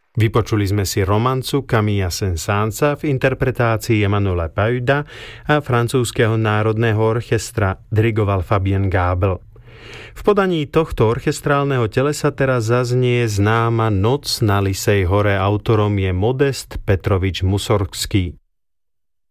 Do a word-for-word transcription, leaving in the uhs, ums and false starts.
Vypočuli sme si romancu Camilla Saint-Saënsa v interpretácii Emanuela Pajda a francúzskeho národného orchestra dirigoval Fabien Gabel. V podaní tohto orchestrálneho telesa teraz zaznie známa Noc na Lisej hore, autorom je Modest Petrovič Musorgský.